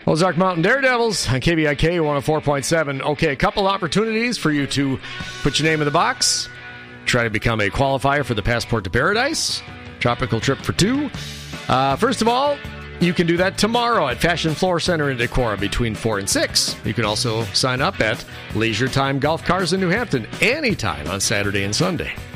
Ozark Mountain Daredevils on KBIK 104.7. Okay, a couple opportunities for you to put your name in the box. Try to become a qualifier for the Passport to Paradise. Tropical trip for two. First of all, you can do that tomorrow at Fashion Floor Center in Decorah between 4 and 6. You can also sign up at Leisure Time Golf Cars in New Hampton anytime on Saturday and Sunday.